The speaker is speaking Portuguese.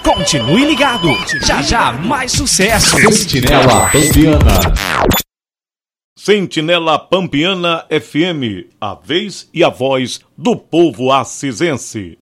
Continue ligado. Já já mais sucesso. Sentinela Pampiana. Sentinela Pampiana FM, a vez e a voz do povo acisense.